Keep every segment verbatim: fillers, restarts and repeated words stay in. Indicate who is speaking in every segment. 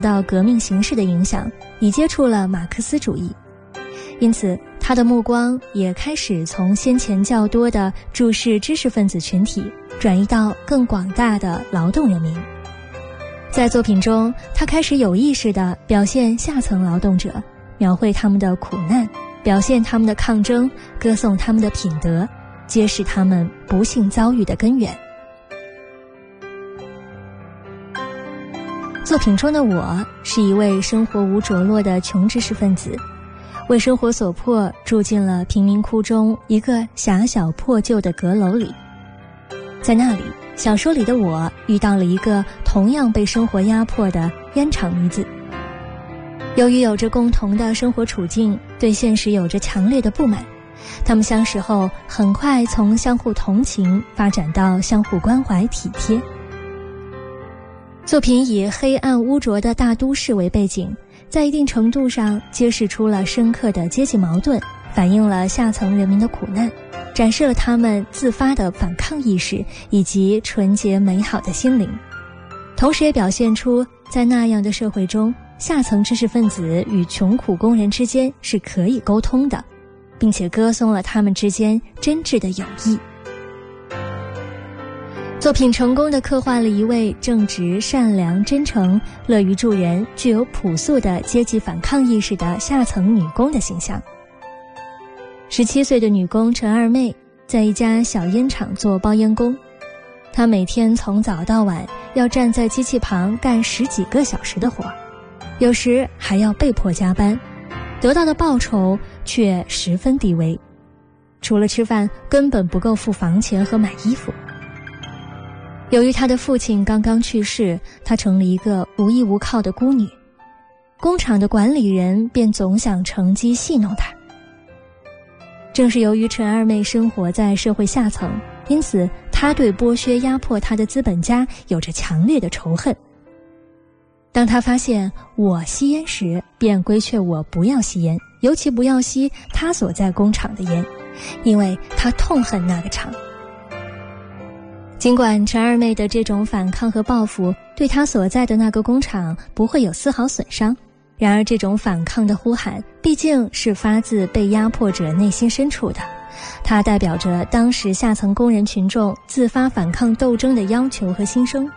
Speaker 1: 到革命形势的影响，已接触了马克思主义，因此他的目光也开始从先前较多的注视知识分子群体，转移到更广大的劳动人民。在作品中，他开始有意识地表现下层劳动者，描绘他们的苦难，表现他们的抗争，歌颂他们的品德，揭示他们不幸遭遇的根源。作品中的我是一位生活无着落的穷知识分子，为生活所迫住进了贫民窟中一个狭小破旧的阁楼里。在那里，小说里的我遇到了一个同样被生活压迫的烟厂女子。由于有着共同的生活处境，对现实有着强烈的不满，他们相识后很快从相互同情发展到相互关怀体贴。作品以黑暗污浊的大都市为背景，在一定程度上揭示出了深刻的阶级矛盾，反映了下层人民的苦难，展示了他们自发的反抗意识以及纯洁美好的心灵，同时也表现出在那样的社会中，下层知识分子与穷苦工人之间是可以沟通的，并且歌颂了他们之间真挚的友谊。作品成功地刻画了一位正直、善良、真诚、乐于助人、具有朴素的阶级反抗意识的下层女工的形象。十七岁的女工陈二妹在一家小烟厂做包烟工，她每天从早到晚要站在机器旁干十几个小时的活，有时还要被迫加班，得到的报酬却十分低微，除了吃饭根本不够付房钱和买衣服。由于她的父亲刚刚去世，她成了一个无依无靠的孤女，工厂的管理人便总想乘机戏弄她。正是由于陈二妹生活在社会下层，因此她对剥削压迫她的资本家有着强烈的仇恨。当她发现我吸烟时，便规劝我不要吸烟，尤其不要吸她所在工厂的烟，因为她痛恨那个厂。尽管陈二妹的这种反抗和报复对她所在的那个工厂不会有丝毫损伤，然而这种反抗的呼喊毕竟是发自被压迫者内心深处的，它代表着当时下层工人群众自发反抗斗争的要求和心声。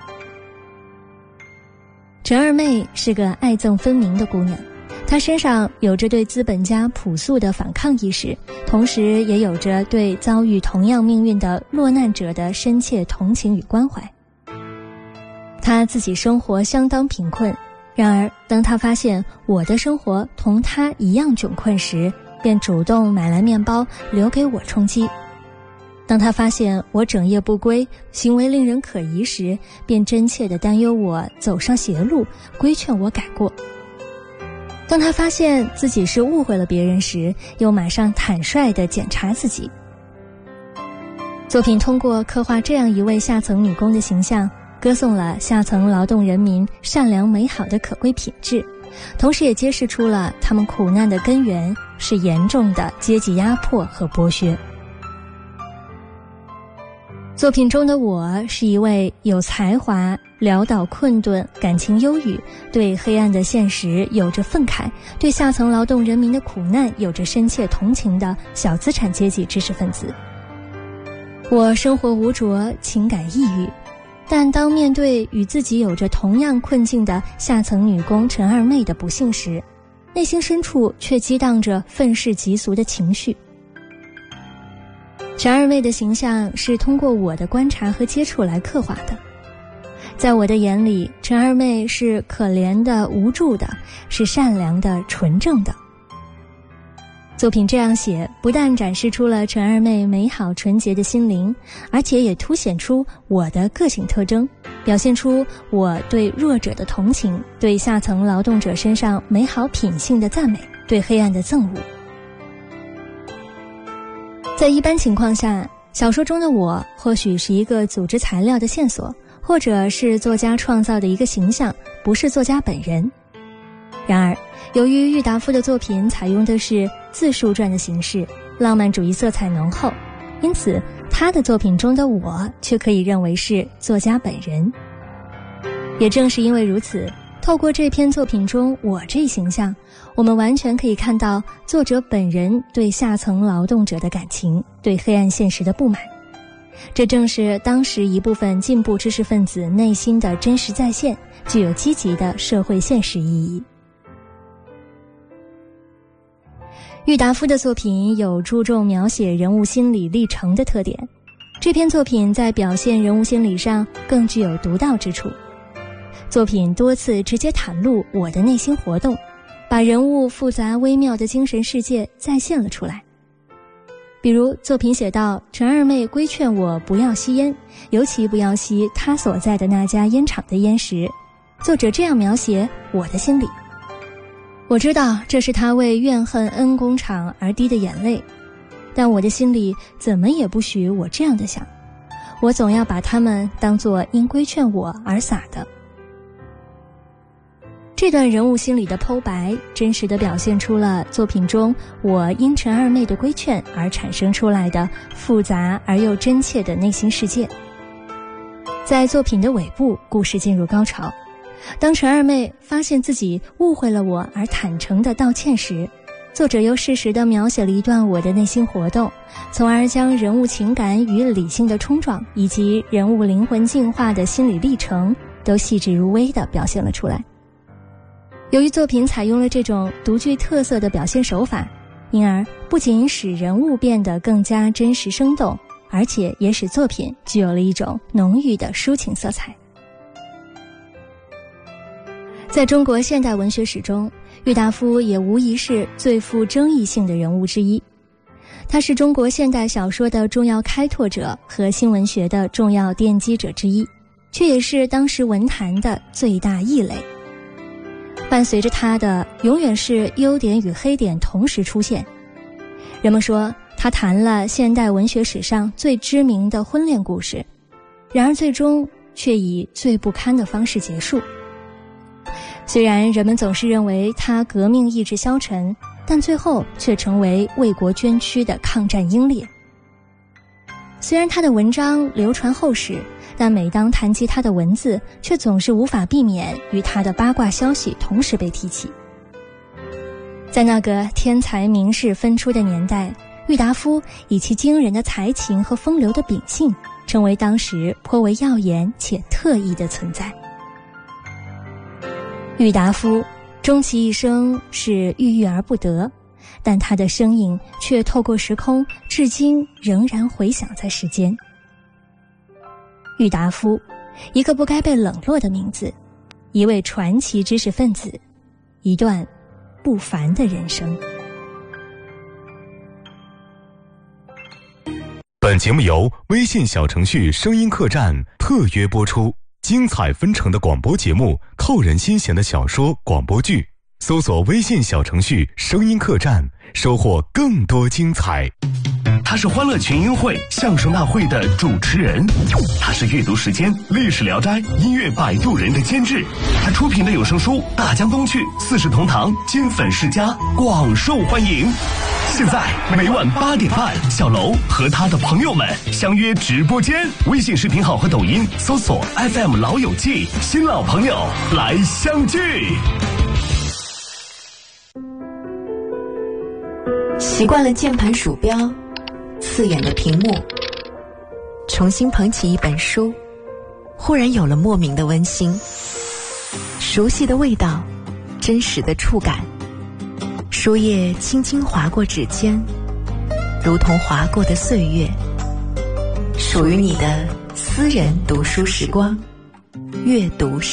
Speaker 1: 陈二妹是个爱憎分明的姑娘，她身上有着对资本家朴素的反抗意识，同时也有着对遭遇同样命运的落难者的深切同情与关怀。她自己生活相当贫困，然而当她发现我的生活同她一样窘困时，便主动买来面包留给我充饥。当她发现我整夜不归，行为令人可疑时，便真切地担忧我走上邪路，规劝我改过。当她发现自己是误会了别人时，又马上坦率地检查自己。作品通过刻画这样一位下层女工的形象，歌颂了下层劳动人民善良美好的可贵品质，同时也揭示出了他们苦难的根源是严重的阶级压迫和剥削。作品中的我是一位有才华、潦倒困顿、感情忧郁，对黑暗的现实有着愤慨，对下层劳动人民的苦难有着深切同情的小资产阶级知识分子。我生活无着，情感抑郁，但当面对与自己有着同样困境的下层女工陈二妹的不幸时，内心深处却激荡着愤世嫉俗的情绪。陈二妹的形象是通过我的观察和接触来刻画的。在我的眼里，陈二妹是可怜的、无助的，是善良的、纯正的。作品这样写，不但展示出了陈二妹美好纯洁的心灵，而且也凸显出我的个性特征，表现出我对弱者的同情，对下层劳动者身上美好品性的赞美，对黑暗的憎恶。在一般情况下，小说中的我或许是一个组织材料的线索，或者是作家创造的一个形象，不是作家本人。然而，由于郁达夫的作品采用的是自述传的形式，浪漫主义色彩浓厚，因此他的作品中的我却可以认为是作家本人。也正是因为如此， 透过这篇作品中我这一形象，我们完全可以看到作者本人对下层劳动者的感情，对黑暗现实的不满。这正是当时一部分进步知识分子内心的真实再现，具有积极的社会现实意义。郁达夫的作品有注重描写人物心理历程的特点，这篇作品在表现人物心理上更具有独到之处。作品多次直接袒露我的内心活动，把人物复杂微妙的精神世界再现了出来。比如作品写到，陈二妹规劝我不要吸烟，尤其不要吸她所在的那家烟厂的烟时，作者这样描写我的心理：我知道这是他为怨恨恩工厂而滴的眼泪，但我的心里怎么也不许我这样的想，我总要把他们当作因规劝我而洒的。这段人物心理的剖白，真实地表现出了作品中我因陈二妹的规劝而产生出来的复杂而又真切的内心世界。在作品的尾部，故事进入高潮。当陈二妹发现自己误会了我而坦诚地道歉时，作者又适时地描写了一段我的内心活动，从而将人物情感与理性的冲撞以及人物灵魂进化的心理历程都细致入微地表现了出来。由于作品采用了这种独具特色的表现手法，因而不仅使人物变得更加真实生动，而且也使作品具有了一种浓郁的抒情色彩。在中国现代文学史中，郁达夫也无疑是最富争议性的人物之一。他是中国现代小说的重要开拓者和新文学的重要奠基者之一，却也是当时文坛的最大异类。伴随着他的永远是优点与黑点同时出现。人们说他谈了现代文学史上最知名的婚恋故事，然而最终却以最不堪的方式结束。虽然人们总是认为他革命意志消沉，但最后却成为为国捐躯的抗战英烈。虽然他的文章流传后世，但每当谈及他的文字，却总是无法避免与他的八卦消息同时被提起。在那个天才名士纷出的年代，郁达夫以其惊人的才情和风流的秉性，成为当时颇为耀眼且特异的存在。郁达夫终其一生是郁郁而不得，但他的声音却透过时空，至今仍然回响在世间。郁达夫，一个不该被冷落的名字，一位传奇知识分子，一段不凡的人生。
Speaker 2: 本节目由微信小程序声音客栈特约播出，精彩纷呈的广播节目，扣人心弦的小说广播剧，搜索微信小程序声音客栈，收获更多精彩。
Speaker 3: 他是欢乐群英会相声大会的主持人，他是阅读时间历史聊斋音乐摆渡人的监制，他出品的有声书《大江东去》《四世同堂》金粉世家广受欢迎。现在每晚八点半，小楼和他的朋友们相约直播间，微信视频号和抖音搜索 F M 老友记，新老朋友来相聚。
Speaker 4: 习惯了键盘鼠标刺眼的屏幕，重新捧起一本书，忽然有了莫名的温馨，熟悉的味道，真实的触感，书页轻轻划过指尖，如同划过的岁月，属于你的私人读书时光，阅读时